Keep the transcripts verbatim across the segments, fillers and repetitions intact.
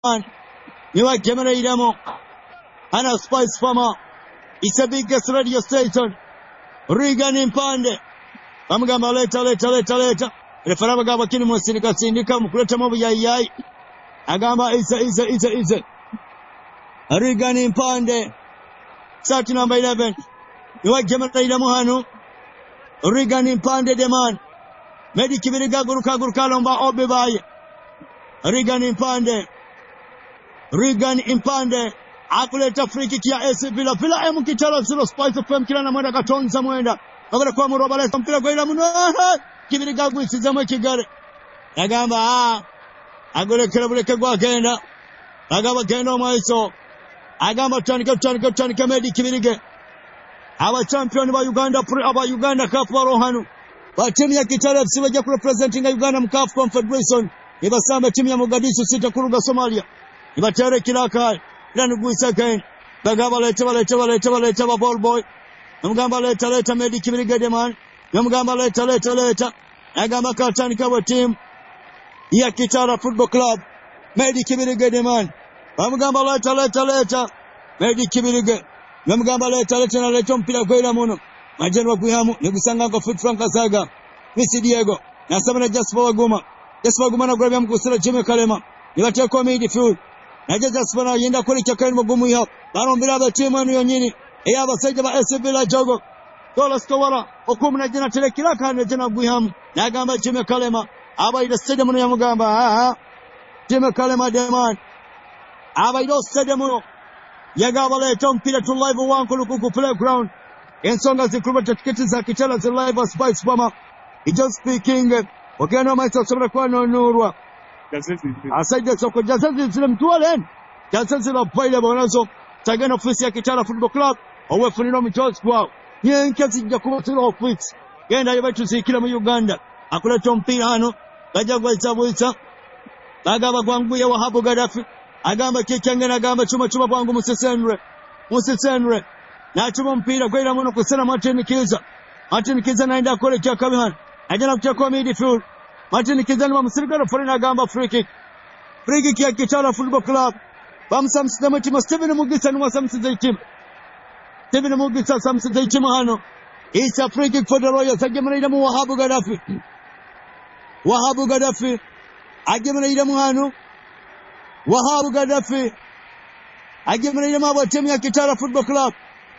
man. You are Gemini Idamo. Anna Spice Farmer. It's a biggest radio station. Regan Impande. Amgamba leta leta leta leta. Referaba gaba kini mwasindika sindika mkuleta mabu ya yai. Agamba isa isa isa isa. Regan Impande. Start number eleven. You are Gemini Idamo hanu. Regan Impande demand. Medi kibiriga guruka guruka lomba obe baye. Regan Impande. Regan Impande. Akuleta free kick ya A C Villa. Villa emu kitala zero Spice F M kila na mwenda katonza mwenda. Agora kwa muroba lesa mpira kwa ila munu. Kibiriga guisiza mwe kigare. Agamba haa. Agole kila buleke kwa kenda. Agamba kenda omaiso. Agamba tanika tanika tanika Medi kibirige. Aba champion ba Uganda pre aba Uganda Cup warohanu. Ba timu ya Kitale F C waja kurepresentinga Uganda mkafu Confederation. Iba samba timu ya Mogadishu sita kuruga Somalia. Iba tere kilaka. Ila nuguisa kain. Bagaba leta leta leta leta ba ball boy. Namgamba leta leta Medi kibirige deman. Namgamba leta leta leta. Agamba katani kawa team ya Kitale Football Club. Medi kibirige deman. Namgamba leta leta leta. Medi kibirige. Namgamba leta leta na leta mpira kwa ila muno. Majeni wa kuihamu. Negusanga kwa Fit Frank Azaga. Misi Diego. Nasama na Jasper Waguma. Jasper Waguma na grabia mkusila Jimmy Kalema. Niwatia kwa midfield. Naja Jasper na yenda kuli chakani magumu ya. Bano mbila ba timu anu yonyini. Eya basaja ba S B la jogo. Dola skawara. Okumu na jina tele kilaka na jina kuihamu. Nagamba Jimmy Kalema. Aba ida stadium ya mugamba. Haa. Jimmy Kalema demand. Aba ida stadium ya. Yagaba leta mpira tu live wangu lukuku playground. Ensonga zikurubata tiketi za Kitale za live Spice Farmer. Ijo speaking. Wakena maisa sabra kwa nonurwa. Asaida soko jazazi zile mtuwalen. Jazazi la paile bonazo. Tagana ofisi ya Kitale Football Club. Owe funino mitozi kwao. Nye nkezi jakubo tilo ofisi. Genda yabaitu zikila mu Uganda. Akula tompira hano. Gajagwa isabu isa. Agamba kwangu ya Wahabu Gaddafi. Agamba kikangena agamba chuma chuma kwangu Musesenre. Musesenre. Na chuma mpira kwa ila munu kusena Martin Kiza. Martin Kiza naenda kule kia Kabihan. Ajana kutia kwa midfield. Martin Kiza ni mamusirikana forina agamba free kick. Free kick ya Kitale Football Club. Bamsa msidama tima Steven Mugisa nuwa samsiza itima. Steven Mugisa samsiza itima hano. Isa free kick for the Royals. Agemana idamu Wahabu Gaddafi. Wahabu Gaddafi. Agemana idamu hano. Wahabu Gaddafi. Agemana idamu wa timu ya Kitale Football Club.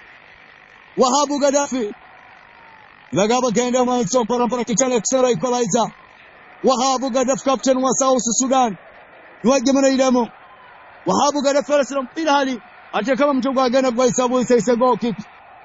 Wahabu Gaddafi. Bagaba genda mwanzo parampara Kitale Extra equalizer. Wahabu Gaddafi captain wa South Sudan. Niwagemana idamu. Wahabu Gaddafi alasira mpira hali. Ate kama mtu kwa gana kwa isabu isa isa goal kick.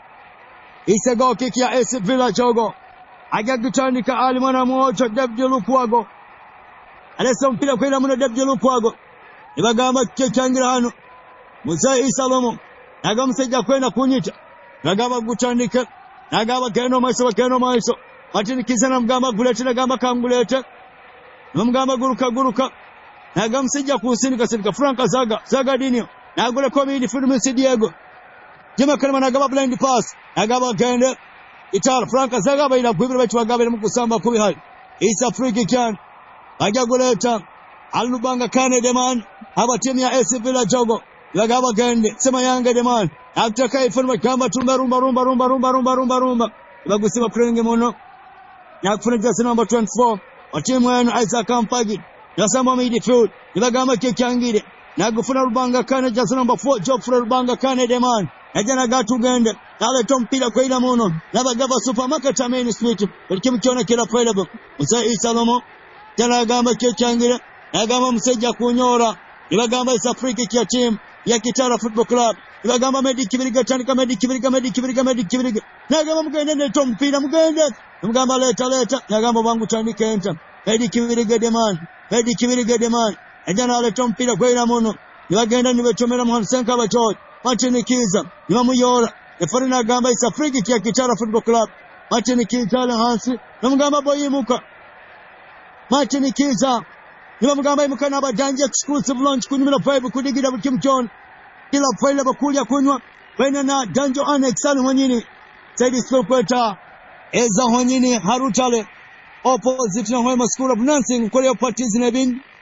Isa goal kick ya A C Villa Jogo. Agagutandika alimana mwocho David Lukwago. Alasa mpira kwa ila muna David Lukwago. Ibagamba kechangira hano. Musa Isa Lomo. Nagamba seja kwenda kunyita. Nagamba gutandika. Nagamba keno maiso keno maiso. Martin Kiza na mgamba gulete nagamba kangulete. Mgamba guruka guruka. Nagamba seja kusindika sindika Frank Azaga. Zaga Dinio. Nagule kwa midfield Misi Diego. Jima Kalema nagamba blind pass. Nagamba kende. Itala Frank Azaga baina kwibira bachi wagabe mukusamba kubi hali. Isa free kick yan. Agaguleta. Alubanga Kane deman. Haba timu ya A C Villa Jogo. Yagaba gende. Sema Yanga deman. Akitaka ifunu kamba tumba rumba rumba rumba rumba rumba rumba rumba. Bagusima prenge mono. Yakufuna jasi number twenty-four. Watimu yanu Isaac Ampagi. Yasamba midfield. Yagamba kekangire. Nagufuna Rubanga Kane jasi number four. Geoffrey Rubanga Kane deman. Ajana gatu gende. Nale tompila kwa ila mono. Nabagaba supermarket ameni switch. Walikimu kiona kila available. Musa Isa Lomo. Jana gamba kekangire. Nagamba mseja kunyora. Nibagamba isa free kick ya team ya Kitale Football Club. Nibagamba Medi kibiriga tanika Medi kibiriga Medi kibiriga Medi kibiriga. Nagamba mugende neto mpira mugende. Nibagamba leta leta. Nagamba bangu tanika enta. Medi kibiriga deman. Medi kibiriga deman. Ajana leta mpira kwa ila mono. Nibagenda nibechomera mwansenka bacho. Martin Kiza. Nibamuyora. Nifari nagamba isa free kick ya Kitale Football Club. Martin Kiza ala hansi. Nibagamba boyimuka. Martin Kiza. Niba mugamba imukana abajanja exclusive launch kunyumira five kudigira bukim John. Kila faila bakulya kunywa. Baina na Danjo Annex ali honyini. Saidi Sopeta. Eza honyini Harutale. Opposite na Hoima School of Nursing. Kwa parties nebin.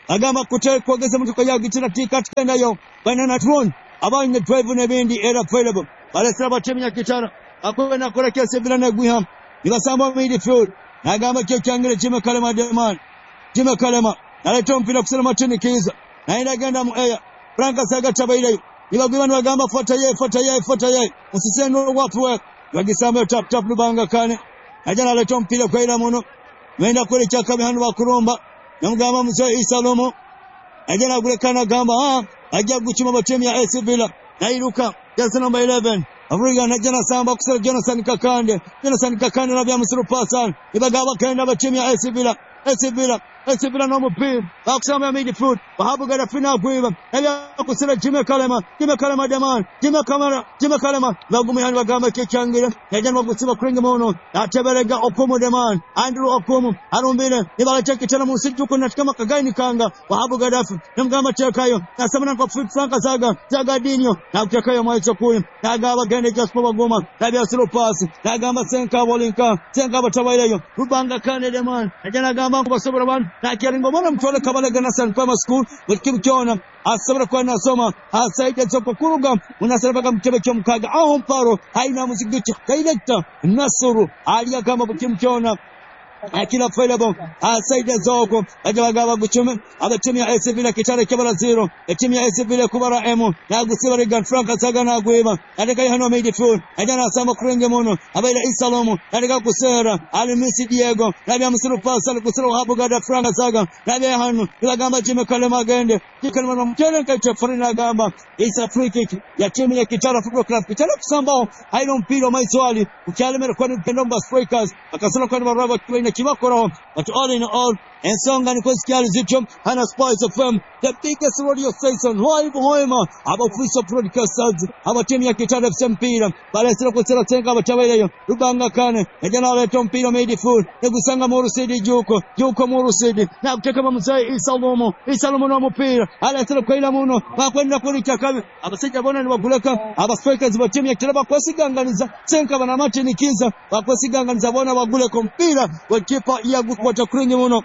agamba kutere kwogeza mutuka ya gitira tikati nayo banana tron abanye drive nebindi era available balesera batemya kitara akwena kolekya sevilla ne Guiham nibasamba midfield agamba kyo kyangire Jimmy Kalema Deman Jimmy Kalema aleta mpira kusema Martin Kiza naenda genda mu air Franka Saga tabaile nibagwibana bagamba fota ye fota ye fota ye musiseno wapu bagisamba tap tap lubanga kane ajana aleta mpira kwa ila muno wenda kule chaka bihanu bakuromba namugamba Musa Isalomo ajana gulekana gamba ah ajja guchima batemi ya A C Villa nairuka jasa number eleven Afrika na jana samba kusela Jonathan Kakande Jonathan Kakande na bya Musuru Pasan ibagaba kaenda batemi ya A C Villa A C Villa A C Villa no mupira bakusamba midfield bahabu gada fina kuiba ebya kusela Jimmy Kalema Jimmy Kalema Deman Jimmy Kamara Jimmy Kalema bagumi hani bagamba kechangira yajana bagusiba kuringa mono ateberega Okumu Deman Andrew Okumu arumbire nibala chekitana musijuko natikama kagaini kanga bahabu gada namgamba chekayo nasamana kwa Franka Saga Saga Dinyo na kutakayo mwaito kuyi nagaba gende Jasper Bagoma nabya silo pass nagamba Senka Bolinka Senka batabayileyo Rubanga Kane Deman ajana gamba kubasobora ban na kialingo mwana mtole Kabalega National Primary School wikimchona asabra kwa nasoma asaide zoko kuruga unasabaka mtebe cyo mukaga aho mparo haina muzigicho director Nasuru aliya kama bukimchona akila available asaide zoko ajabagaba guchume abatimi ya A C Villa kitare kibara zero etimi ya A C Villa kubara emu na gusiba Regan Franka Saga na gweba adeka hano midfield ajana sama kurenge mono abaila Isalomo adeka kusera alimisi Diego nabya Musuru Pasal kusera hapo gada Franka Saga nabya hano ilagamba Jimmy Kalema gende Kalema na mtele kaita farina gamba isa free kick ya timu ya Kitara Football Club kitara kusambao haino mpira maiswali ukialemera kwa ni Pendomba Strikers akasema kwa ni baraba kwa Kimakoro, but all in all, and song and Koskiali Zichum, Hannah Spice of Femme, the biggest radio station, live Hoima, about free of broadcasters, about Timmy Kitana of Saint Peter, Palestra Kosera Tenka, about Chavaya, Rubanga Kane, and then all Tom Peter made it full, Nebusanga Moro City, Joko, Joko Moro City, now take a Musai, Isalomo, Isalomo Peter, Alestra Quailamuno, Pakwenda Kurika, Abasika Bona and Wagulaka, Abastrikers, but Timmy Kitaba Kosiganganiza, Senka and Amatini Kiza, Bakosiganganiza, Wagula Compira, kipa yagukwata kuringe muno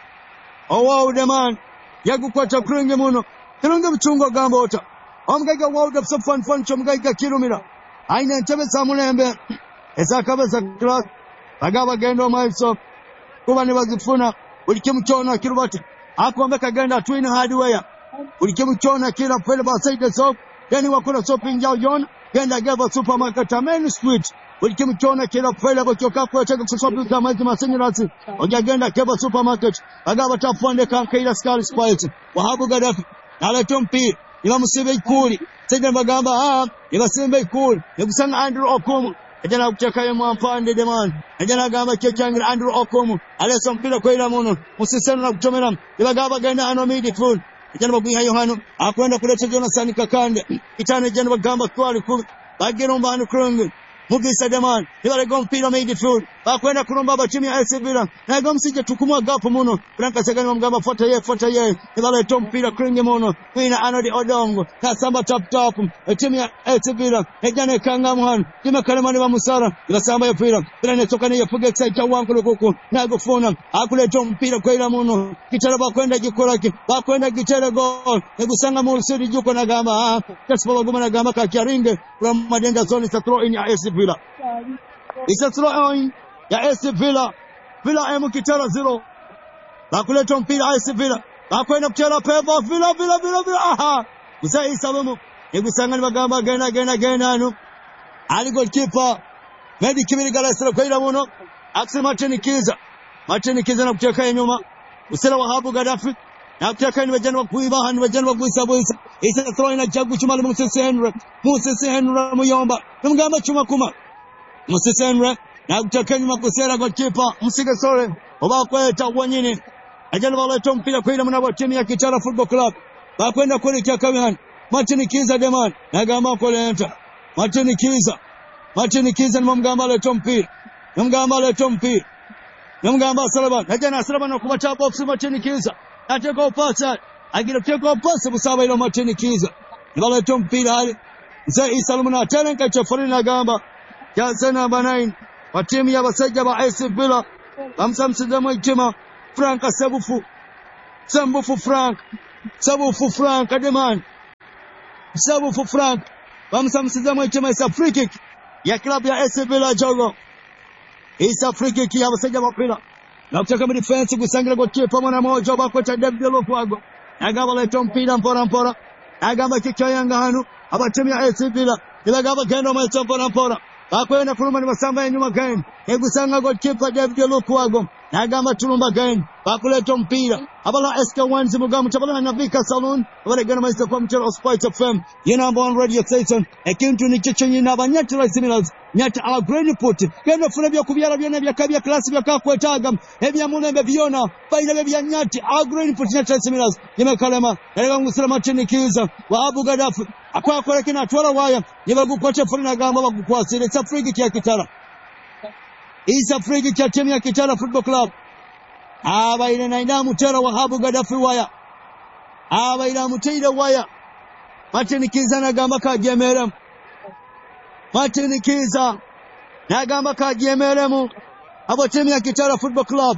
owa udeman yagukwata kuringe muno kirunge bichungo gambota omugaiga world of fun fun chomugaiga kirumira aina ntebe samulembe esakabeza class bagaba gendo maiso kuba ne bazifuna ulikimuchona kirubati akombe kagenda twin hardware ulikimuchona kila pele ba side soap yani wakula shopping yao yon genda gava supermarket Main Street ulikimuchona kila pele bochoka kwa cheka kushopping kama hizo masenyerasi ojagenda keva supermarket agaba tafonde kankaira Sky Spice wahabu gadafi ala tompi ila musibe ikuli sije bagamba ah ila simbe ikuli yakusanga Andrew Okumu ejana kuchakaye mwampande Deman ejana gamba kechangira Andrew Okumu ala sompira kwa ila muno musiseno na kuchomera ila gaba genda ano midfield ejana babuya Yohano akwenda kuleta Jonathan Kakande itane ejana bagamba kwali ku bagero mbanu krungu Mugisa Deman ibale gompira midfield bakwenda kuromba batimi ya A C Villa na gomsije tukumwa gapo muno Franka Saga mgamba fota ye fota ye ibale tompira kringe muno wina Anodi Odongo kasamba tap tap timi ya A C Villa ejane kanga muhanu Jimmy Kalema ni bamusara ibasamba ya pira bila netoka ni yafuga excite wangu kuku na gofuna akule tompira kwa ila muno kitara bakwenda gikoraki bakwenda gitere goal ebusanga mu sidi juko na gamba ah kasaba baguma na gamba ka kiaringe from Madenda zone sa throw in ya A C Villa isa throw in ya A C Villa Villa emu kitara zero bakuleta mpira A C Villa bakwenda kuchera peva Villa Villa Villa Villa aha Musa Isalomo ebusanga ni bagamba gena gena gena anu ali goalkeeper Medi Kibiri Galasira kwa ila muno Axel Martin Kiza Martin Kiza na kuteka nyuma usela wahabu Gaddafi na kuteka ni wajana wa kuiba hani wajana wa kuisa boisa isa throw ina jagu chuma Moses Henry Moses Henry muyomba ngamba chuma kuma Moses Henry na kuteka nyuma kusela goalkeeper Musige Sore oba kweta wanyini ajana wala tompira kwa ila mwana timu ya Kitara Football Club bakwenda kuelekea Kawihani Martin Kiza Deman na gamba kolenta Martin Kiza Martin Kiza ni mgamba le tompira mgamba le tompira mgamba Salaban najana Salaban na kumata box Martin Kiza ateka upasa agira teka upasa busaba ile Martin Kiza ni tompira hali Mzee Isalomo na talenka cha Farina gamba ya sana namba nine wa timu ya basajja ba A C Villa bamsamsiza mwitima Franka Sebufu Sambufu Frank. Sabufu Frank Ademan. Sabufu Frank. Bamusamusiza mu chama isa free kick ya klabu ya S C Villa Jogo. Isa free kick ya basajja bapira. Na kutoka mu defense gusangira goalkeeper mwana moja bakweta David Lukwago. Agamba leto mpira mpora mpora. Agamba kikyo yanga hanu abatemi ya S C Villa. Ilagaba gendo mu mpora mpora. Bakwenda kuluma ni basamba enyuma gain. Egusanga goalkeeper David Lukwago. Agamba tulumba gain. Bakuleto mpira. Abala S K one mugamu tabala na Vika Saloon. Abalegana maisa kwa mchero Spite F M. Yena number one radio station. Ekintu ni chicho nyina abanyati la similars. Nyati our grain put. Kendo funa bya kubyala byona bya kabya class bya kakwetaga. Ebya mulembe byona. Baina bya nyati our grain put nyati la similars. Yema kalema. Erega ngusira machini kiza. Wa Abu Gaddafi. Akwa akore kina atwala waya. Yeba gukwache funa gamba bagukwasire. It's a free kick ya Kitara. It's a free kick ya timu ya Kitara Football Club. Aba ina naina mutera wa Abu Gaddafi waya. Aba ina mutira waya. Martin Kiza na gamba ka gemerem. Martin Kiza na gamba ka gemeremu. Abo timu ya Kitara Football Club.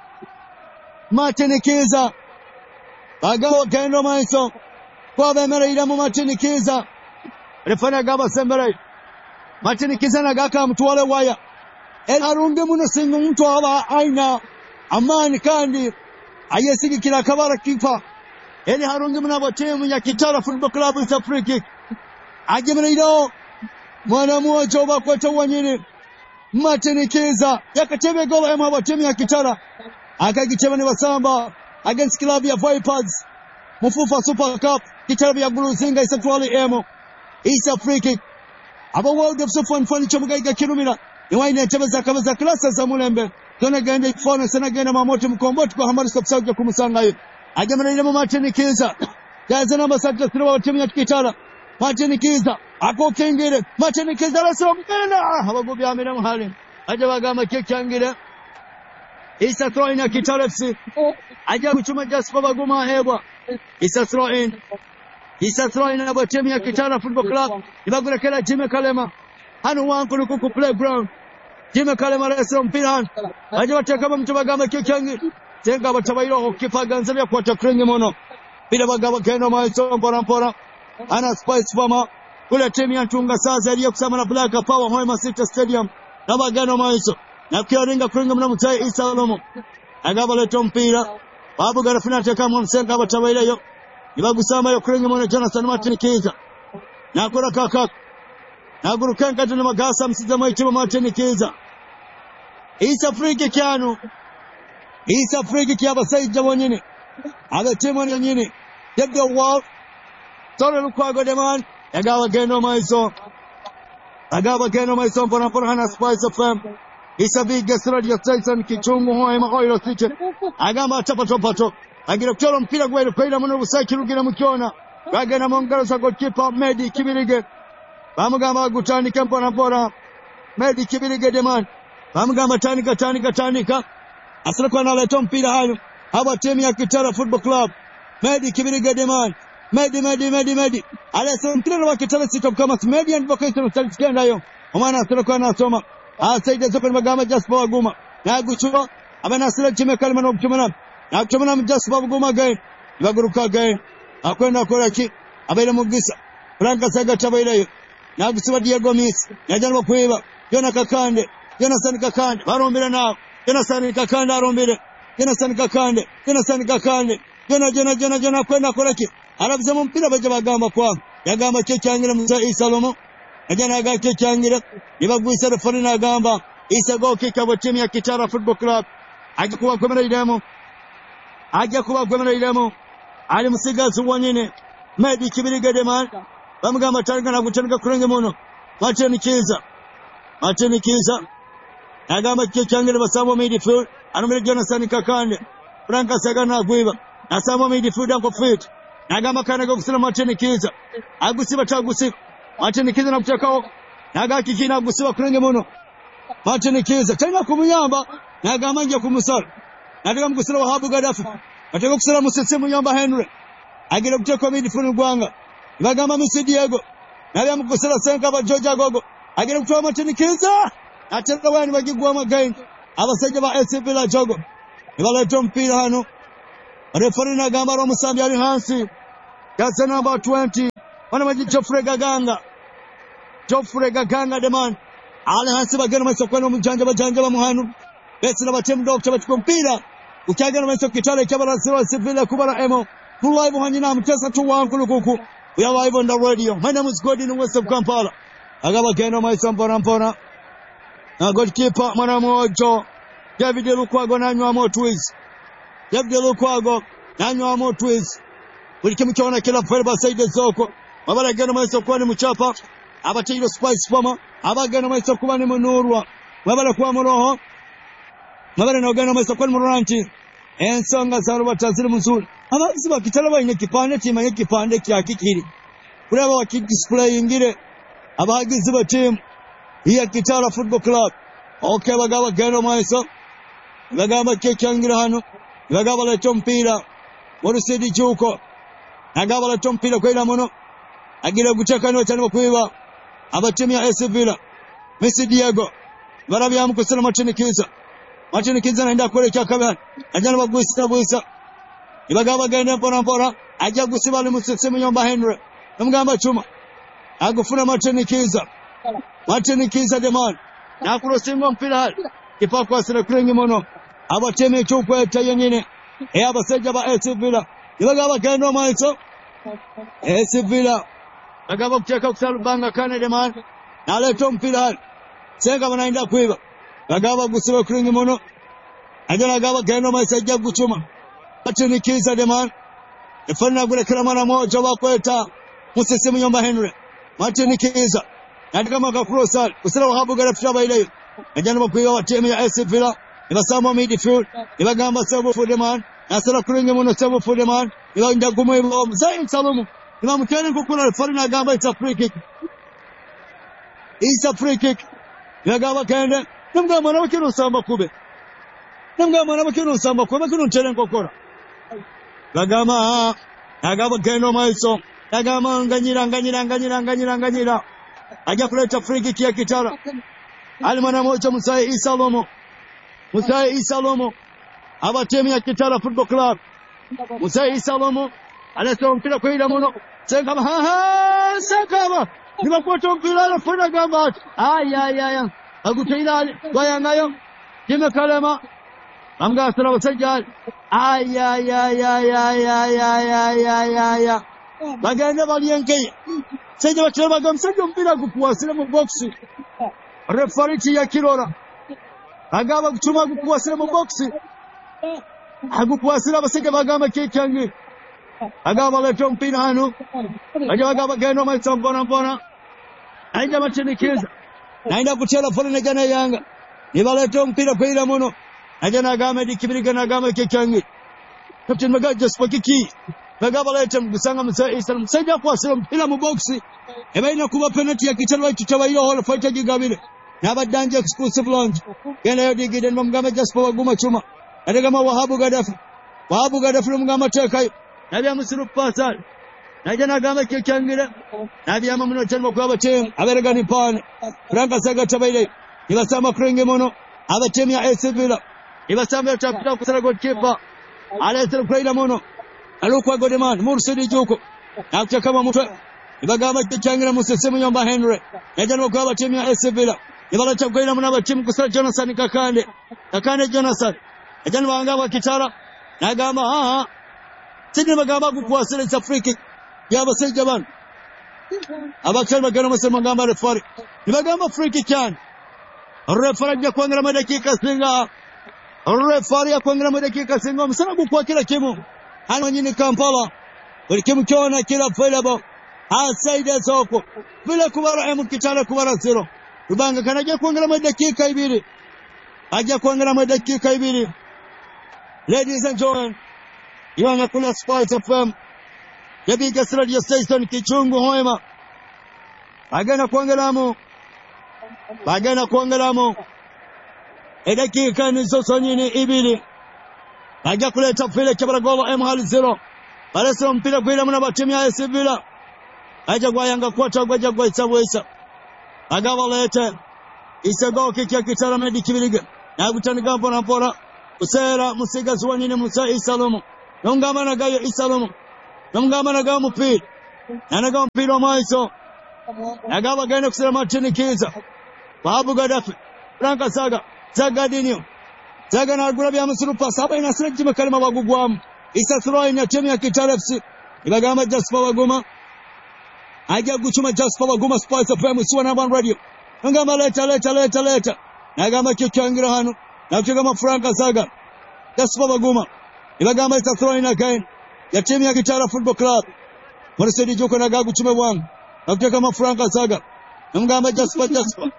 Martin Kiza. Agao kendo maiso. Kwa bemere ila mu Martin Kiza. Refana gamba sembere. Martin Kiza na gaka mtuwale waya. El arunge muno singu mtu aba aina. Amani kandi ayesigi kila kabara kipa eli harungi mnabo timu ya Kitara Football Club is a free kick ajemena ilo mwana mmoja bakweta wanyini Martin Kiza yakatebe gola ya mwa timu ya Kitara akagicheba ni basamba against club ya Vipers Mufufa Super Cup Kitara ya Buluzinga isatwali emo is a free kick abo world of sofon fani chomuga kirumira iwaine tebeza kabeza klasa za mulembe Tona gende ifone sana gende mamoto mkomboti kwa hamari stop sauti ya kumusanga hiyo. Ajamana ile Martin Kiza. Jaza namba sita sirwa timu ya Kitara. Martin Kiza. Ako kengere. Martin Kiza rasro mkena. Habagobi amina muhali. Ajabagama kekangire. Isa throw in ya Kitara F C. Aja kuchuma Jasper Baguma hebwa. Isa throw in. Isa throw in ya timu ya Kitara Football Club. Ibagura kela timu kalema. Hanu wangu nukuku playground. Jime Kalema resro mpira aje bateka bamutu bagamba kekyangi tenga batabayiro kipa ganzabya kwata kringe mono bila bagaba kendo maiso mpora mpora ana Spice Farmer kule timu ya Ntunga sasa aliye kusema na Black Power Hoima City Stadium na bagano maiso na kiaringa kringe mna mutai Isa Lomo agaba leto mpira babu garafina teka mu msenga batabayiro yo ibagusama yo kringe mono Jonathan Martin Kiza na kura kaka na gurukenga tuna magasa msizama itiba Martin Kiza Isa free kick yanu Isa free kick yabasaija wonyine aga timu nyingine yebyo wall tole Lukwago Deman yagawa geno maiso agawa geno maiso mpona mpona hana Spice F M Isa biggest radio station kichungu Hoima Oil City agamba tapato pato agira kutola mpira gwele kwenda muno busaki rugira mukiona bagana mongalo sa goalkeeper Medi Kibirige bamugamba gutandika mpona mpona Medi Kibirige Deman bamugamba tanika tanika tanika asira kwa naleto mpira hayo haba timu ya Kitara Football Club Medi Kibirige Deman Medi Medi Medi Medi alesa mpira wa Kitara sitop kama Medi and vocation talisikenda yo omana asira kwa nasoma asaide zoko bagamba Jasper Baguma na guchuba abana asira Jime Kalema no kuchumana na kuchumana Jasper Baguma gain baguruka gain akwenda koraki abele mugisa Franka Saga tabaile na gusuba Diego Miss yajanwa kuiba Yona Kakande Jonathan Kakande barombera nawo Jonathan Kakande arombere Jonathan Kakande Jonathan Kakande Jona Jona Jona Jona kwenda koraki arabiza mu mpira baje bagamba kwa yagamba kecyangira mu Isa Lomo ajana aga kecyangira nibagwisa refari na gamba Isa go kikabo timu ya Kitara Football Club aje kuba gwemera idemo aje kuba gwemera idemo ali musigazi wonyine Medi Kibirige Deman bamugamba tanga na gutanga kurenge mono Martin Kiza Martin Kiza agamba kecyangira basamo midfield anomere Jonathan Kakande Franka Saga na gwiba nasamo midfield ako fit agamba kana go kusema Martin Kiza agusiba tagusiba Martin Kiza nakutaka naga kikina agusiba kurenge mono Martin Kiza tena kumuyamba nagamba nje kumusala nataka mkusala wa Abu Gaddafi nataka kusala musese muyamba Henry agira kuteka midfield gwanga bagamba Misi Diego nabya mkusala senka ba George Agogo agira kutoa Martin Kiza atenda wani bagigwa magain abasajja ba S C Villa Jogo ibaleto mpira hano Referee n'agamba Romusambi ali hansi. That's number twenty. Wana maji Geoffrey Gaganga. Geoffrey Gaganga the man. Ali hansi bagenda maiso kweno mujanja bajanja bamuhanu. Besi na batemu doctor batuko mpira. Ukiagana maiso kitale kyabala zero sivile kubara emo. Full live hanyina mutesa tu wankulu kuku. We are live on the radio. My name is Gordon in West of Kampala. Agaba genda maiso mpona mpona. Na goalkeeper mwana mojo. David Lukwago nanywa motwiz. David Lukwago nanywa motwiz. Buli kimu kyona kila fere basaide zoko. Mabala genda maiso kwani muchapa. Abatiro Spice Farmer. Abagenda maiso kubani munurwa. Mabala kwa muroho. Mabala nogenda maiso kwani muranti. Ensonga zaru bataziri muzuri. Abazi bakitala bayine kipande kimanye kipande kyakikiri. Kureba wakidisplay ingire. Abagizi ba team ya Kitara Football Club. Okay bagaba genda maiso. Bagamba kekyangira hano. Bagaba la tompira. Morusidi Juko. Agaba la tompira kwera muno. Agira guteka no cyane bakwiba. Abatemi ya A S Villa. Messi Diego. Barabya mukusana Martin Kiza. Martin Kiza naenda kule cha kabana. Ajana bagwisa bwisa. Ibagaba genda mpora mpora. Ajja gusibale musese munyomba Henry. Namugamba chuma. Agufuna Martin Kiza. Martin Kiza the man. Na kurosinga mpira. Kipa kwa sira kurengi mono. Abatemi chukwe tayengine. E abasajja ba A S Villa. Ibagaba genda maiso. A S Villa. Agaba kucheka kusalu banga kane de man. Na leto mpira. Senga wanaenda kuiba. Agaba gusiba kuringi mono. Ajana agaba gendo maisajja guchuma. Martin Kiza de man. Ifana gure kila mara moja wakweta. Musese munyomba Henry. Martin Kiza. Nadika maka crossal. Usira wahabu gara fitaba ile. Ajana bakwiba wa timu ya A S Villa. Ibasamba midfield. Ibagamba sabo for the man. Nasara kuringi mono sabo for the man. Ibanda gumo ibo. Zain Salomu. Ima mutene kukuna fari na gamba it's a free kick. It's a free kick. Ibagamba kende. Namgamba na bakino samba kube. Namgamba na bakino samba kube. Bakino mtene kukura. Bagamba. Agamba kendo maiso. Agamba nganyira nganyira nganyira nganyira nganyira. Aja kuleta free kick ya Kitara. Alimana moja Musaye Isa Lomo. Musaye Isa Lomo. Abatemi ya Kitara Football Club. Musaye Isa Lomo. Aleta mpira kwa ila mono. Senkaba ha ha senkaba. Nibakwata mpira alafuna gamba. Ay ay ay. Agutaila wayangayo. Kime kalema. Amga sala wasajjal. Ay ay ay ay ay ay ay ay ay ay. Bagenda baliyenke. Seje bateba gamsajja mpira kukuwasira mu box. Referee ya Kirora. Agaba kuchuma kukuwasira mu box. Agukuwasira basege bagamba kekyange. Agaba leto mpira hano. Aja agaba gendo maitsa mbona mbona. Aija Martin Kiza. Naenda kuchela folene gana Yanga. Nibaleto mpira kwa ila mono. Aja nagame dikibiriga nagame kekyange. Captain Magaja spokiki. Agaba leto mgusanga Musa Isa. Msaja kwa sila mpira mu boxi. Eba ina kuba penalty ya Kitara tutabayo holo fighter gigabile. Naba danje exclusive launch. Gena yo digiden mgambe jaspo waguma chuma. Adegama Wahabu Gadafi. Wahabu Gadafi mgambe teka. Nabya musiru pasal. Najana gamba kekyangira. Nabya mamuno chanwa kwa abatem. Aberega ni pan. Franka saga tabaile. Ibasama kurenge mono. Abatem ya A S Villa. Ibasama tapita kusala goalkeeper. Alesel kwaila mono. Alukwa Godeman. Mursidi Juko. Nakcha kama mutwe. Ibagamba kekyangira musese munyomba Henry. Najana kwa abatem ya A S Villa. Ibala chakwaila mono abatem kusala Jonathan Kakande. Kakande Jonathan. Najana wangaba Kitara. Nagamba ha ha. Sidi magamba kukwasira it's a free kick. Yaba sejja ban. Abakali magana masema ngamba referee. Nibagamba free kick yan. Referee ajja kwangera madakika singa. Referee akwangera madakika singa musana gukwa kila kimu. Hano nyini Kampala. Buli kimu kyona kila available. Aside soko. Bila kubara emu Kitara kubara zero. Rubanga kanaja kwangera madakika ibiri. Ajja kwangera madakika ibiri. Ladies and gentlemen, Iwanga kuna Spice F M. Yabiga radio station Kichungu Hoima. Bagana kwangelamu. Bagana kwangelamu. Edakika ni soso nyini ibili. Baga kuleta file chabara golo M hali zero. Balesa mpira kwila muna batimi ya A S Villa. Aja kwa Yanga kwata kwa jagwa isabu isa. Baga walete. Isa go kiki ya Kitara medi kibiriga. Na gutani gampo na pora. Usera musiga zuwa nyini Musa Isa Lomo. Nongama nagayo Isalomo. Nongama nagayo mupira. Nagayo mpira maiso. Nagaba genda kusema Martin Kiza. Babu Gaddafi. Franka Saga. Zaga Dinio. Zaga na agula bya musuru pasa aba ina seleji makalima bagugwamu. Isa throw ya timu ya Kitale F C. Ibagamba Jasper Baguma. Aja guchuma Jasper Baguma Sports F M Suwa Number one Radio. Nongama leta leta leta leta. Nagamba kichangira hano. Nakigama Franka Saga. Jasper Baguma. Ibagamba isa throw in again. Ya timu ya Kitale Football Club. Morrisedi Joko nagagu chume wangu. Nakigama Franka Saga. Nongamba Jasper Jasper.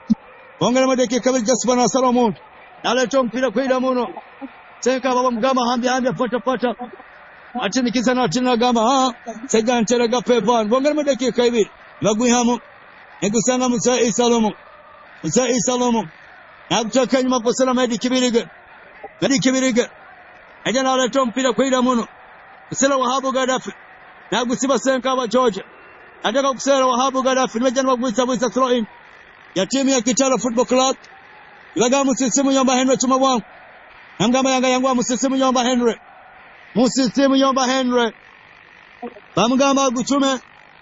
Ongera madeke kabili Jasper na Salomon. Naleta mpira kwa Idamuno. Seka baba mgama hambi hambi pata pata. Atini kisa na atina gama ha. Sega nteraga pepan. Ongera madeke kabili. Bagwihamu. Negusanga Musa Isalomo. Musa Isalomo. Nakutaka nyuma kusala Medi Kibiriga. Medi Kibiriga. Ajana naleta mpira kwa Idamuno. Kusala Wahabu Gaddafi. Nagusiba senka wa Georgia. Nataka kusala Wahabu Gaddafi. Nimejana magwisa wisa throw in. Ya timu ya Kitale Football Club. Ibagamba Musisimu Yomba Henry chuma wangu. Namgamba Yanga yangu Musisimu Yomba Henry. Musisimu Yomba Henry. Bamugamba guchume.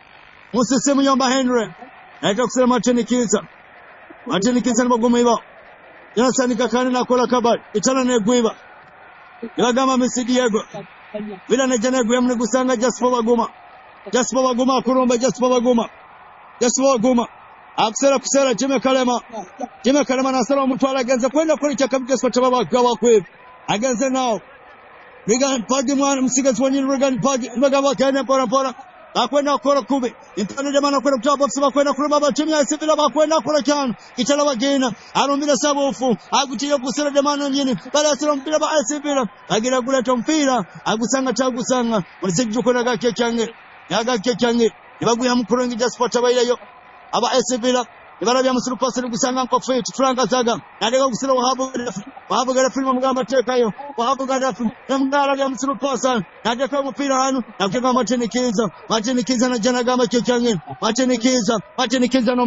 Musisimu Yomba Henry. Naita kusema Martin Kiza. Martin Kiza ni baguma iba. Jonathan Kakani na kola kabali. Itana negwiba. Ibagamba Messi Diego. Bila nejane gwe mnegusanga Jasper Baguma. Jasper Baguma kurumba Jasper Baguma. Jasper Baguma. Akusera kusera Jimmy Kalema. Jimmy Kalema na sala mutwala agenze kwenda kuri cyakabike sport baba kwa kwe. Agenze now. Regan Pagi mwana msigazi wa nyini Regan Pagi mbagaba kene pora pora. Akwenda kora kube. Intane jamana kwenda kutoa box bakwenda kuri baba timu ya Sevilla bakwenda kora cyane. Kitala bagena. Arumira sabofu. Agutiye kusera jamana nyini. Bala sala mpira ba Sevilla. Agira kuleta mpira. Agusanga chagusanga. Mulisije kona gake cyange. Yaga cyange. Nibaguya mukurongi ja sport abayiyo. Aba Sevilla ibara bya musuru passer gusanga ko fit Franka Zaga nadega gusira Wahabu Wahabu Gaddafi mugamba tekayo Wahabu Gaddafi namgala bya musuru passer nadeka mupira hano nakega Martin Kiza Martin Kiza na jana gamba cyo cyangene Martin Kiza Martin Kiza no